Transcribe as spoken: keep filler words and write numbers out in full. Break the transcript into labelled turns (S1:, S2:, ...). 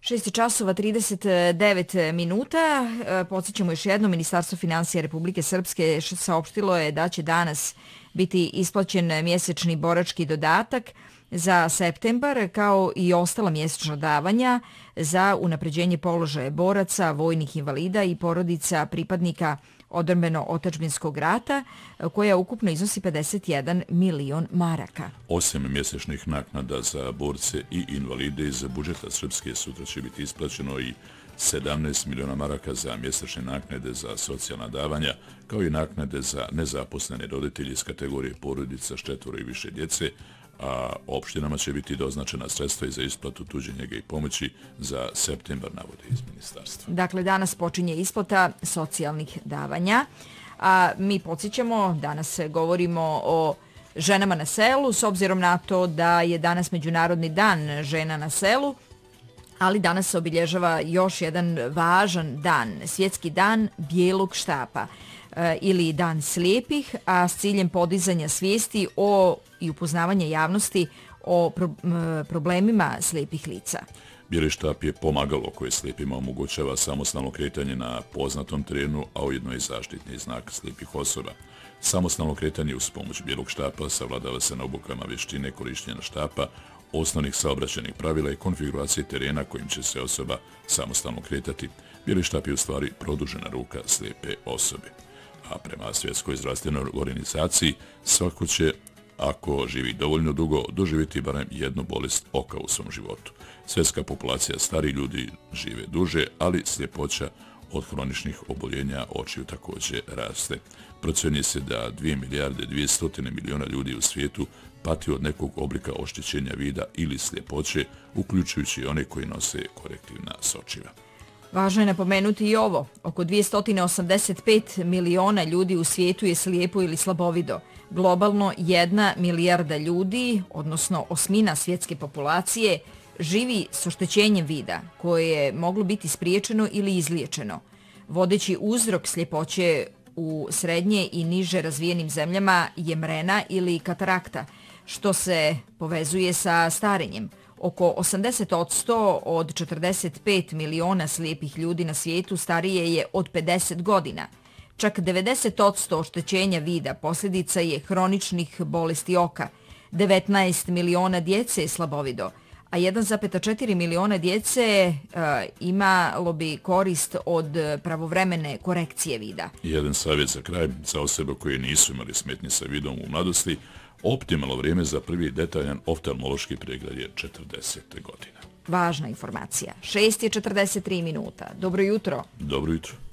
S1: šest časova trideset devet minuta. Podsjećamo još jedno, Ministarstvo finansija Republike Srpske saopštilo je da će danas biti isplaćen mjesečni borački dodatak za septembar, kao i ostala mjesečna davanja za unapređenje položaja boraca, vojnih invalida i porodica pripadnika odbrambeno-otadžbinskog rata, koja ukupno iznosi pedeset jedan milion maraka.
S2: Osim mjesečnih naknada za borce i invalide iz budžeta Srpske sutra će biti isplaćeno i sedamnaest miliona maraka za mjesečne naknade za socijalna davanja, kao i naknade za nezaposlene roditelje iz kategorije porodica s četvoro i više djece, a opštinama će biti doznačena sredstva i za isplatu tuđe njege i pomoći za septembar, navode iz ministarstva.
S1: Dakle, danas počinje isplata socijalnih davanja, a mi podsjećamo, danas govorimo o ženama na selu, s obzirom na to da je danas Međunarodni dan žena na selu, ali danas se obilježava još jedan važan dan, Svjetski dan bijelog štapa ili dan slijepih, a s ciljem podizanja svijesti o i upoznavanja javnosti o pro, m, problemima slijepih lica.
S2: Bijeli štap je pomagalo koje slijepima omogućava samostalno kretanje na poznatom terenu, a ujedno i zaštitni znak slijepih osoba. Samostalno kretanje uz pomoć bijelog štapa savladava se na obukama vještine korištenja štapa, osnovnih saobraćajnih pravila i konfiguracije terena kojim će se osoba samostalno kretati. Bijeli štap je u stvari produžena ruka slijepe osobe. A prema Svjetskoj zdravstvenoj organizaciji svako će, ako živi dovoljno dugo, doživjeti barem jednu bolest oka u svom životu. Svjetska populacija stari ljudi žive duže, ali sljepoća od hroničnih oboljenja očiju također raste. Procjenjuje se da dvije milijarde dvjesto miliona ljudi u svijetu pati od nekog oblika oštećenja vida ili sljepoće, uključujući one koji nose korektivna sočiva.
S1: Važno je napomenuti i ovo. Oko dvjesto osamdeset pet miliona ljudi u svijetu je slijepo ili slabovido. Globalno jedna milijarda ljudi, odnosno osmina svjetske populacije, živi s oštećenjem vida, koje je moglo biti spriječeno ili izliječeno. Vodeći uzrok sljepoće u srednje i niže razvijenim zemljama je mrena ili katarakta, što se povezuje sa starenjem. Oko osamdeset posto od četrdeset pet miliona slijepih ljudi na svijetu starije je od pedeset godina. Čak devedeset posto oštećenja vida posljedica je hroničnih bolesti oka. devetnaest miliona djece je slabovido, a jedan zarez četiri miliona djece uh, imalo bi korist od pravovremene korekcije vida.
S2: Jedan savjet za kraj, za osobe koje nisu imali smetnje sa vidom u mladosti, optimalno vrijeme za prvi detaljan oftalmološki pregled je četrdeset godina.
S1: Važna informacija. šest je četrdeset tri minuta. Dobro jutro.
S2: Dobro jutro.